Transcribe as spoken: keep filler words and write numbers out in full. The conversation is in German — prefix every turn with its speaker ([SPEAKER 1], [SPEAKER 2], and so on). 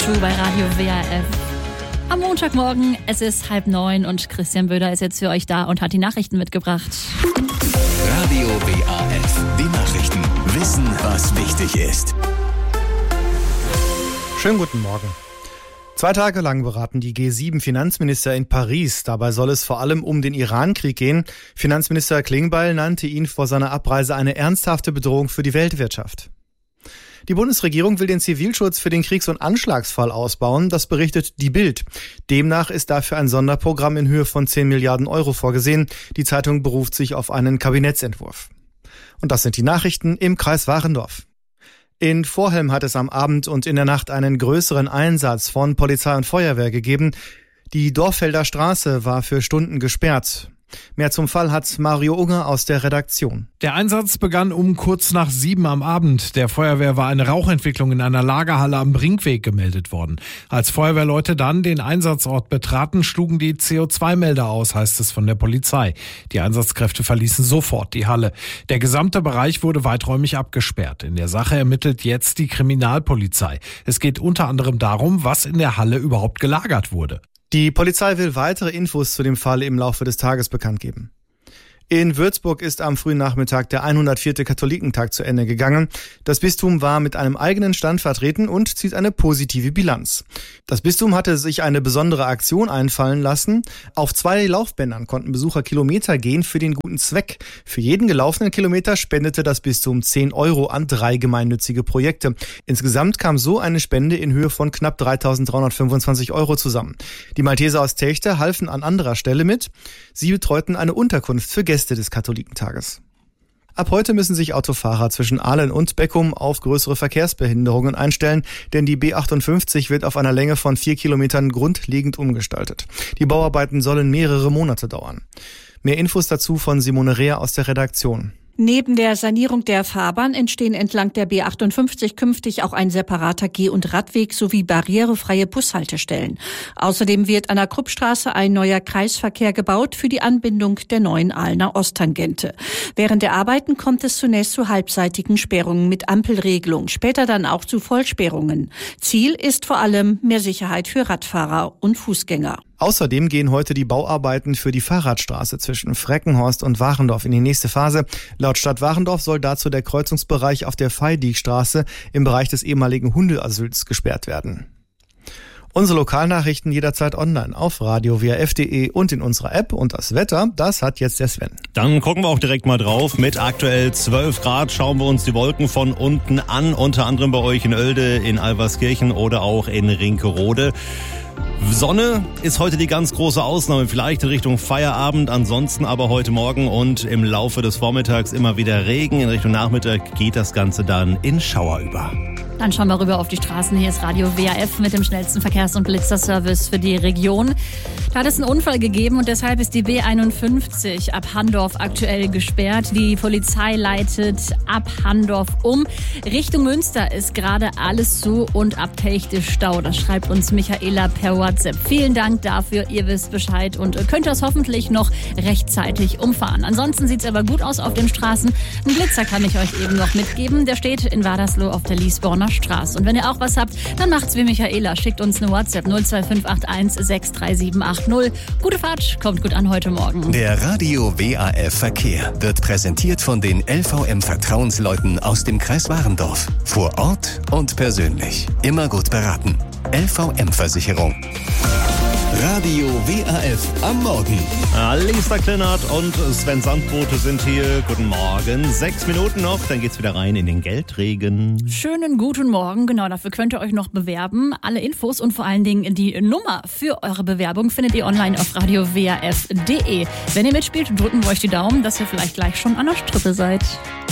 [SPEAKER 1] True bei Radio W A F. Am Montagmorgen, es ist halb neun und Christian Böder ist jetzt für euch da und hat die Nachrichten mitgebracht.
[SPEAKER 2] Radio W A F, die Nachrichten. Wissen, was wichtig ist.
[SPEAKER 3] Schönen guten Morgen. Zwei Tage lang beraten die G sieben Finanzminister in Paris. Dabei soll es vor allem um den Iran-Krieg gehen. Finanzminister Klingbeil nannte ihn vor seiner Abreise eine ernsthafte Bedrohung für die Weltwirtschaft. Die Bundesregierung will den Zivilschutz für den Kriegs- und Anschlagsfall ausbauen, das berichtet die Bild. Demnach ist dafür ein Sonderprogramm in Höhe von zehn Milliarden Euro vorgesehen. Die Zeitung beruft sich auf einen Kabinettsentwurf. Und das sind die Nachrichten im Kreis Warendorf. In Vorhelm hat es am Abend und in der Nacht einen größeren Einsatz von Polizei und Feuerwehr gegeben. Die Dorffelder Straße war für Stunden gesperrt. Mehr zum Fall hat Mario Unger aus der Redaktion.
[SPEAKER 4] Der Einsatz begann um kurz nach sieben am Abend. Der Feuerwehr war eine Rauchentwicklung in einer Lagerhalle am Brinkweg gemeldet worden. Als Feuerwehrleute dann den Einsatzort betraten, schlugen die C O zwei Melder aus, heißt es von der Polizei. Die Einsatzkräfte verließen sofort die Halle. Der gesamte Bereich wurde weiträumig abgesperrt. In der Sache ermittelt jetzt die Kriminalpolizei. Es geht unter anderem darum, was in der Halle überhaupt gelagert wurde.
[SPEAKER 3] Die Polizei will weitere Infos zu dem Fall im Laufe des Tages bekannt geben. In Würzburg ist am frühen Nachmittag der hundertvierte Katholikentag zu Ende gegangen. Das Bistum war mit einem eigenen Stand vertreten und zieht eine positive Bilanz. Das Bistum hatte sich eine besondere Aktion einfallen lassen. Auf zwei Laufbändern konnten Besucher Kilometer gehen für den guten Zweck. Für jeden gelaufenen Kilometer spendete das Bistum zehn Euro an drei gemeinnützige Projekte. Insgesamt kam so eine Spende in Höhe von knapp dreitausenddreihundertfünfundzwanzig Euro zusammen. Die Malteser aus Techte halfen an anderer Stelle mit. Sie betreuten eine Unterkunft für Gäste des Katholikentages. Ab heute müssen sich Autofahrer zwischen Ahlen und Beckum auf größere Verkehrsbehinderungen einstellen, denn die B achtundfünfzig wird auf einer Länge von vier Kilometern grundlegend umgestaltet. Die Bauarbeiten sollen mehrere Monate dauern. Mehr Infos dazu von Simone Rehr aus der Redaktion.
[SPEAKER 5] Neben der Sanierung der Fahrbahn entstehen entlang der B achtundfünfzig künftig auch ein separater Geh- und Radweg sowie barrierefreie Bushaltestellen. Außerdem wird an der Kruppstraße ein neuer Kreisverkehr gebaut für die Anbindung der neuen Ahlener Osttangente. Während der Arbeiten kommt es zunächst zu halbseitigen Sperrungen mit Ampelregelung, später dann auch zu Vollsperrungen. Ziel ist vor allem mehr Sicherheit für Radfahrer und Fußgänger.
[SPEAKER 3] Außerdem gehen heute die Bauarbeiten für die Fahrradstraße zwischen Freckenhorst und Warendorf in die nächste Phase. Laut Stadt Warendorf soll dazu der Kreuzungsbereich auf der Veidikstraße im Bereich des ehemaligen Hundeasyls gesperrt werden. Unsere Lokalnachrichten jederzeit online auf radio w a f punkt d e und in unserer App. Und das Wetter, das hat jetzt der Sven.
[SPEAKER 6] Dann gucken wir auch direkt mal drauf. Mit aktuell zwölf Grad schauen wir uns die Wolken von unten an. Unter anderem bei euch in Oelde, in Alverskirchen oder auch in Rinkerode. Sonne ist heute die ganz große Ausnahme, vielleicht in Richtung Feierabend, ansonsten aber heute Morgen und im Laufe des Vormittags immer wieder Regen. In Richtung Nachmittag geht das Ganze dann in Schauer über.
[SPEAKER 1] Dann schauen wir rüber auf die Straßen. Hier ist Radio W A F mit dem schnellsten Verkehrs- und Blitzerservice für die Region. Da hat es einen Unfall gegeben und deshalb ist die B einundfünfzig ab Handorf aktuell gesperrt. Die Polizei leitet ab Handorf um. Richtung Münster ist gerade alles zu und ab Telchte Stau. Das schreibt uns Michaela per WhatsApp. Vielen Dank dafür. Ihr wisst Bescheid und könnt das hoffentlich noch rechtzeitig umfahren. Ansonsten sieht es aber gut aus auf den Straßen. Ein Blitzer kann ich euch eben noch mitgeben. Der steht in Wadersloh auf der Liesborner Straße. Und wenn ihr auch was habt, dann macht's wie Michaela. Schickt uns eine WhatsApp null zwei fünf acht eins sechs drei sieben acht null. Gute Fahrt, kommt gut an heute Morgen.
[SPEAKER 2] Der Radio W A F Verkehr wird präsentiert von den L V M-Vertrauensleuten aus dem Kreis Warendorf. Vor Ort und persönlich. Immer gut beraten. L V M-Versicherung. Radio W A F am Morgen.
[SPEAKER 6] Lisa Kleinert und Sven Sandbote sind hier. Guten Morgen. Sechs Minuten noch, dann geht's wieder rein in den Geldregen.
[SPEAKER 1] Schönen guten Morgen. Genau, dafür könnt ihr euch noch bewerben. Alle Infos und vor allen Dingen die Nummer für eure Bewerbung findet ihr online auf radio w a f punkt d e. Wenn ihr mitspielt, drücken wir euch die Daumen, dass ihr vielleicht gleich schon an der Strippe seid.